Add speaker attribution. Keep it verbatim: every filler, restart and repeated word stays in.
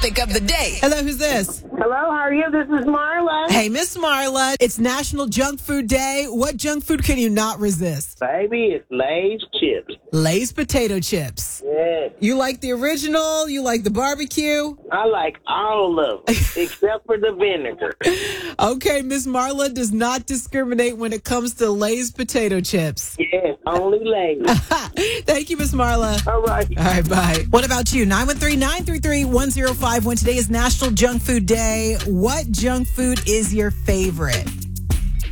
Speaker 1: topic of the day.
Speaker 2: Hello, who's this?
Speaker 3: Hello, how are you? This is Marla.
Speaker 2: Hey, Miss Marla. It's National Junk Food Day. What junk food can you not resist?
Speaker 3: Baby, it's Lay's chips.
Speaker 2: Lay's potato chips.
Speaker 3: Yes.
Speaker 2: You like the original? You like the barbecue?
Speaker 3: I like all of them, except for the vinegar.
Speaker 2: Okay, Miss Marla does not discriminate when it comes to Lay's potato chips.
Speaker 3: Yes, only Lay's.
Speaker 2: Thank you, Miss Marla.
Speaker 3: All right.
Speaker 2: All right, bye. What about you? nine one three, nine three three, one zero five one. Today is National Junk Food Day. What junk food is your favorite?